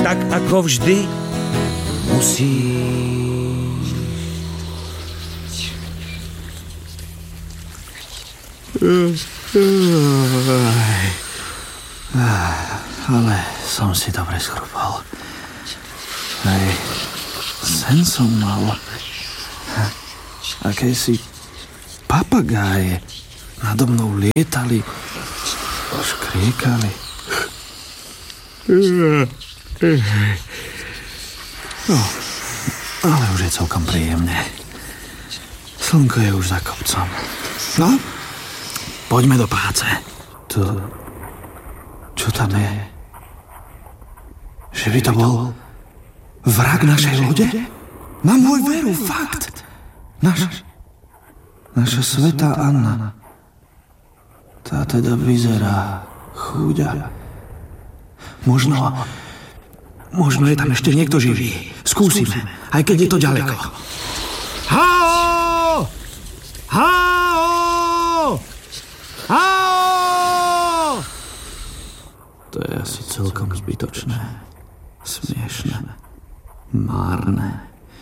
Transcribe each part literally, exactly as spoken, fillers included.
tak ako vždy musí. Ale som si dobre schrupal. Hej, sen som mal. Akési papagáje nado mnou lietali, škriekali. No, ale už je celkom príjemne. Slnko je už za kopcom. No, poďme do práce. To... Čo tam je? Že by to bol vrah našej lode? Na môj veru, fakt. Naš, naša svätá Anna. Tá teda vyzerá chúďa. Možno, možno je tam ešte niekto živý. Skúsime, aj keď je to ďaleko. Hao! Hao! Hao! To je asi celkom zbytočné. Smiešné. Márne.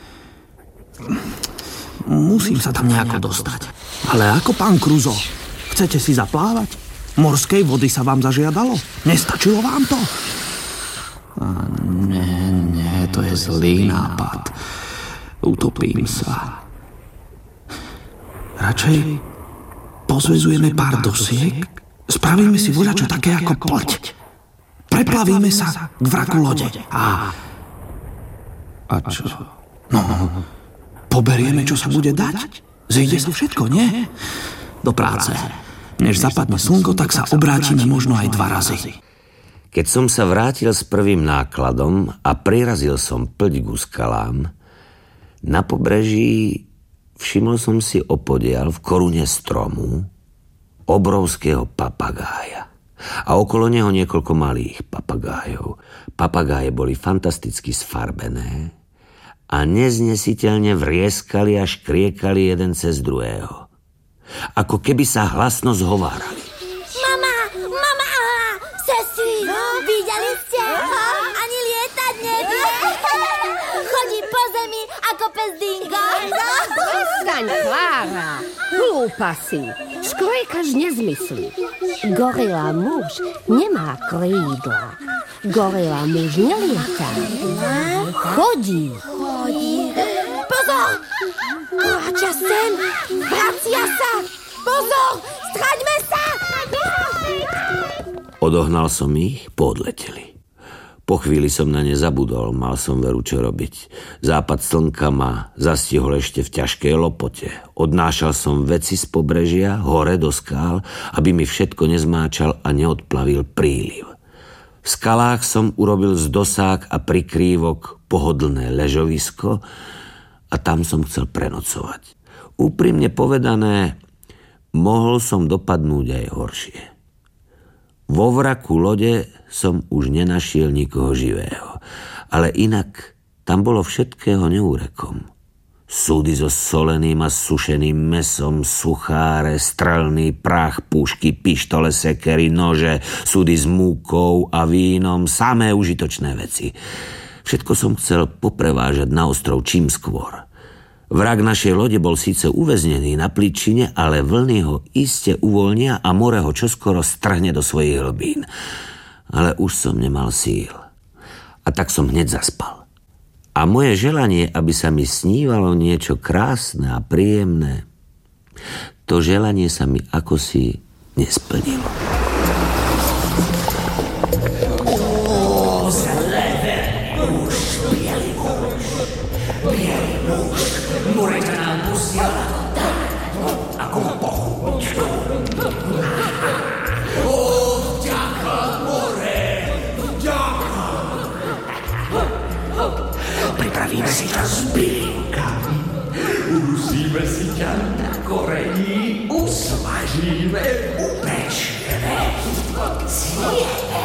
Musím sa tam nejako dostať. Ale ako pán Kruzo? Chcete si zaplávať? Morskej vody sa vám zažiadalo? Nestačilo vám to? A nie, nie, to je zlý nápad. Utopím sa. Radšej pozvezujeme pár dosiek, spravíme si voľačo také ako poď. Preplavíme sa k vraku lode. A... A čo? No, poberieme, čo sa bude dať. Zejde sa všetko, nie? Do práce. Než zapadne slnko, tak sa obrátime možno aj dva razy. Keď som sa vrátil s prvým nákladom a prirazil som plť ku skalám, na pobreží všimol som si opodiaľ v korune stromu obrovského papagája. A okolo neho niekoľko malých papagájov. Papagáje boli fantasticky sfarbené a neznesiteľne vrieskali a škriekali jeden cez druhého. Ako keby sa hlasno zhovárali. Mama, mama, sestry, videli ste ho? Ani lietať nevie. Chodí po zemi ako pes dingo. Prestaň, Klára, hlúpa si. Škriekaš nezmysly. Gorila muž nemá krídla. Gorila muž nelieta. Chodí. Chodí. Pozor! Kráča sem! Vracia sa! Pozor! Straďme sa! Odohnal som ich, poodleteli. Po chvíli som na ne zabudol, mal som veru čo robiť. Západ slnka ma zastihol ešte v ťažkej lopote. Odnášal som veci z pobrežia, hore do skál, aby mi všetko nezmáčal a neodplavil príliv. V skalách som urobil z dosák a prikrývok pohodlné ležovisko a tam som chcel prenocovať. Úprimne povedané, mohol som dopadnúť aj horšie. Vo vraku lode som už nenašiel nikoho živého, ale inak tam bolo všetkého neúrekom. Súdy so soleným a sušeným mesom, sucháre, strelný prach, pušky, pištole, sekery, nože, súdy s múkou a vínom, samé užitočné veci. Všetko som chcel poprevážať na ostrov čím skôr. Vrak našej lode bol síce uväznený na plíčine, ale vlny ho iste uvoľnia a more ho čoskoro strhne do svojich hlbín. Ale už som nemal síl. A tak som hneď zaspal. A moje želanie, aby sa mi snívalo niečo krásne a príjemné, to želanie sa mi akosi nesplnilo. Pripravíme si ťa s bylinkami, udusíme si ťa na korení, usmažíme, upečieme, zjeme.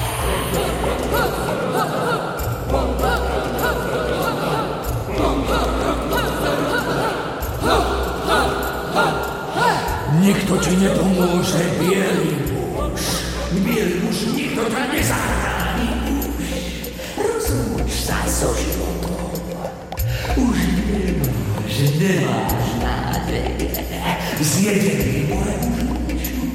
Nikto ti nepomôže, bielý muž. Bielý muž, nikto ťa nezahráni. sa so životom. Už nemáš, nemáš nádej. Zjedeli moje